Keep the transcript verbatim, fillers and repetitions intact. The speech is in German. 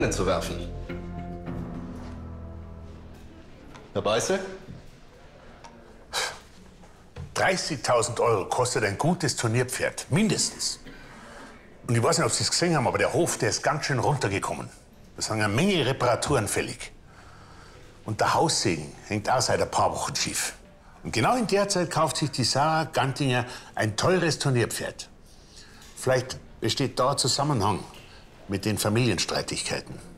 zu werfen. Herr Beißel? dreißigtausend Euro kostet ein gutes Turnierpferd, mindestens. Und ich weiß nicht, ob Sie es gesehen haben, aber der Hof, der ist ganz schön runtergekommen. Da sind eine Menge Reparaturen fällig. Und der Haussegen hängt auch seit ein paar Wochen schief. Und genau in der Zeit kauft sich die Sarah Gantinger ein teures Turnierpferd. Vielleicht besteht da ein Zusammenhang mit den Familienstreitigkeiten.